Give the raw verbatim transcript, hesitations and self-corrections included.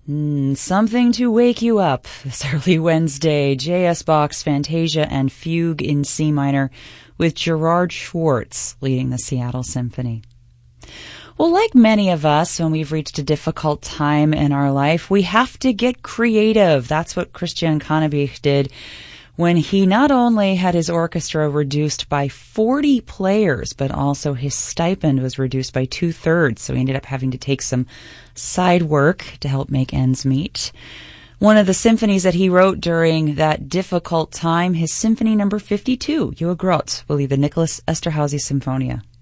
Mm, something to wake you up this early Wednesday. J S. Bach's Fantasia and Fugue in C minor with Gerard Schwartz leading the Seattle Symphony. Well, like many of us, when we've reached a difficult time in our life, we have to get creative. That's what Christian Cannabich did when he not only had his orchestra reduced by forty players, but also his stipend was reduced by two-thirds, so he ended up having to take some side work to help make ends meet. One of the symphonies that he wrote during that difficult time, his Symphony number fifty-two, Juegrot, will lead the Nicholas Esterhazy Symphonia.